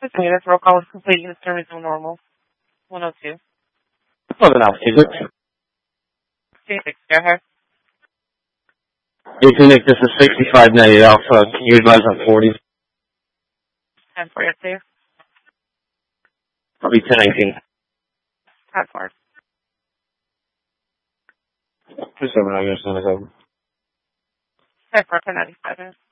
This roll call was completed. This term is normal. 102. Well, then I'll take it. 26, go ahead. You can make this a 6590 Alpha. Can you advise on 40? 10 for you, too. I'll be 1019. 10 for. 27, I guess, 10 for 1097.